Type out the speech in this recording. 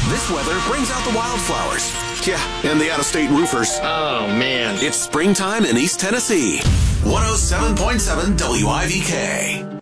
This weather brings out the wildflowers. Yeah, and the out-of-state roofers. Oh, man. It's springtime in East Tennessee. 107.7 WIVK.